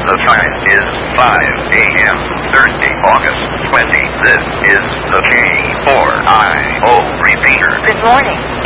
The time is 5 a.m. Thursday, August 20. This is the K4IO repeater. Good morning.